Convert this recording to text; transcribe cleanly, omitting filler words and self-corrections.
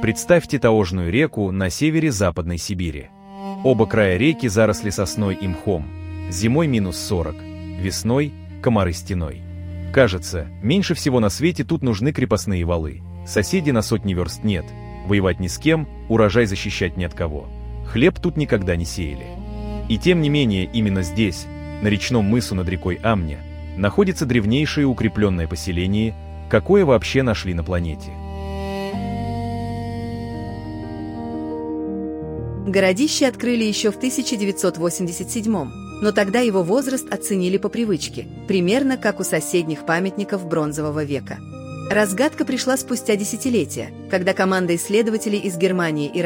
Представьте Таожную реку на севере Западной Сибири. Оба края реки заросли сосной и мхом. Зимой -40, весной – комары стеной. Кажется, меньше всего на свете тут нужны крепостные валы. Соседей на сотни верст нет. Воевать ни с кем, урожай защищать ни от кого. Хлеб тут никогда не сеяли. И тем не менее, именно здесь, на речном мысу над рекой Амня, находится древнейшее укрепленное поселение, какое вообще нашли на планете. Городище открыли еще в 1987-м, но тогда его возраст оценили по привычке, примерно как у соседних памятников Бронзового века. Разгадка пришла спустя десятилетия, когда команда исследователей из Германии и